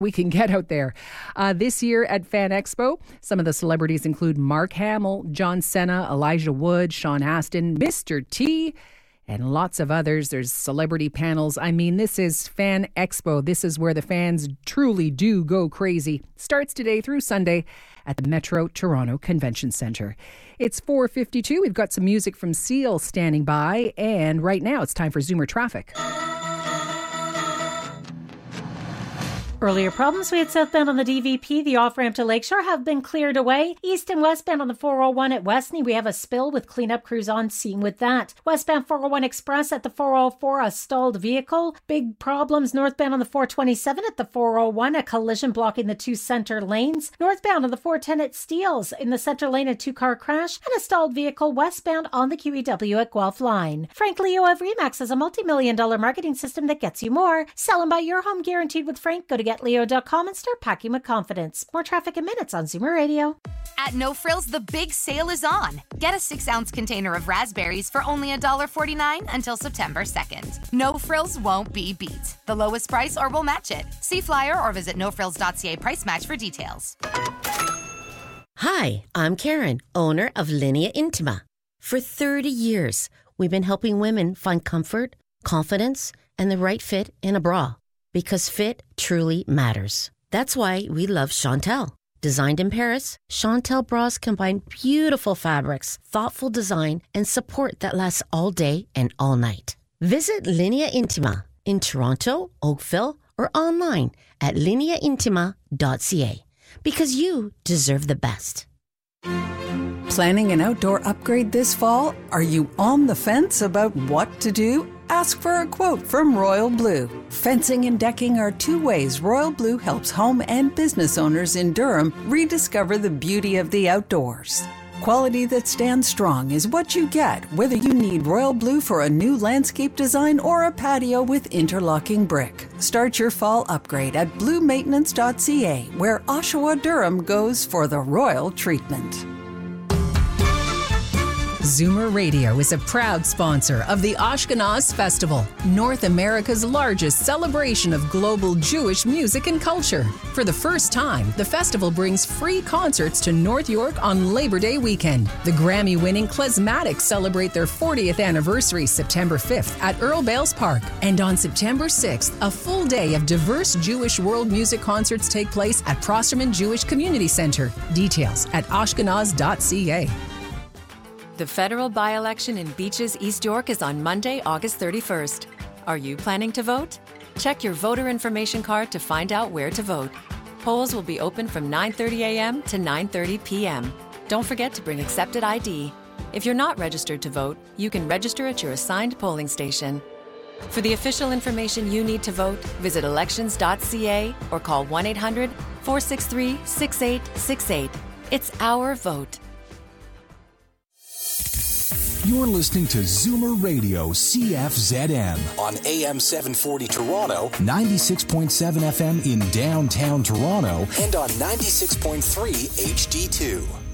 we can get out there. This year at Fan Expo, some of the celebrities include Mark Hamill, John Cena, Elijah Wood, Sean Astin, Mr. T, and lots of others. There's celebrity panels. I mean, this is Fan Expo. This is where the fans truly do go crazy. Starts today through Sunday at the Metro Toronto Convention Centre. It's 4:52. We've got some music from Seal standing by. And right now it's time for Zoomer Traffic. Earlier problems we had southbound on the DVP, the off-ramp to Lakeshore, have been cleared away. East and westbound on the 401 at Westney, we have a spill with cleanup crews on scene with that. Westbound 401 Express at the 404, a stalled vehicle. Big problems northbound on the 427 at the 401, a collision blocking the two center lanes. Northbound on the 410 at Steeles, in the center lane, a two-car crash, and a stalled vehicle westbound on the QEW at Guelph Line. Frank Leo of Remax is a multi-million-dollar marketing system that gets you more. Sell and buy your home guaranteed with Frank. Go to GetLeo.com and start packing with confidence. More traffic in minutes on Zoomer Radio. At No Frills, the big sale is on. Get a 6-ounce container of raspberries for only $1.49 until September 2nd. No Frills won't be beat. The lowest price or we'll match it. See flyer or visit nofrills.ca price match for details. Hi, I'm Karen, owner of Linea Intima. For 30 years, we've been helping women find comfort, confidence, and the right fit in a bra. Because fit truly matters. That's why we love Chantel. Designed in Paris, Chantel bras combine beautiful fabrics, thoughtful design, and support that lasts all day and all night. Visit Linea Intima in Toronto, Oakville, or online at lineaintima.ca. Because you deserve the best. Planning an outdoor upgrade this fall? Are you on the fence about what to do? Ask for a quote from Royal Blue. Fencing and decking are two ways Royal Blue helps home and business owners in Durham rediscover the beauty of the outdoors. Quality that stands strong is what you get, whether you need Royal Blue for a new landscape design or a patio with interlocking brick. Start your fall upgrade at bluemaintenance.ca, where Oshawa Durham goes for the royal treatment. Zoomer Radio is a proud sponsor of the Ashkenaz Festival, North America's largest celebration of global Jewish music and culture. For the first time, the festival brings free concerts to North York on Labor Day weekend. The Grammy-winning Klezmatics celebrate their 40th anniversary September 5th at Earl Bales Park. And on September 6th, a full day of diverse Jewish world music concerts take place at Prosterman Jewish Community Center. Details at ashkenaz.ca. The federal by-election in Beaches, East York is on Monday, August 31st. Are you planning to vote? Check your voter information card to find out where to vote. Polls will be open from 9:30 a.m. to 9:30 p.m. Don't forget to bring accepted ID. If you're not registered to vote, you can register at your assigned polling station. For the official information you need to vote, visit elections.ca or call 1-800-463-6868. It's our vote. You're listening to Zoomer Radio CFZM on AM 740 Toronto, 96.7 FM in downtown Toronto, and on 96.3 HD2.